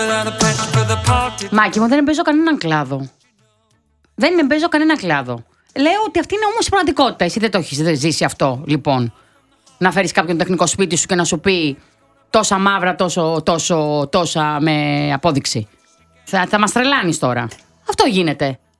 Μάκη μου, δεν παίζω κανέναν κλάδο. Δεν παίζω κανένα κλάδο. Λέω ότι αυτή είναι όμως η πραγματικότητα. Εσύ δεν το έχεις ζήσει αυτό, λοιπόν. Να φέρεις κάποιον τεχνικό σπίτι σου και να σου πει τόσα μαύρα, τόσα με απόδειξη. Θα μας τρελάνεις τώρα. Αυτό γίνεται.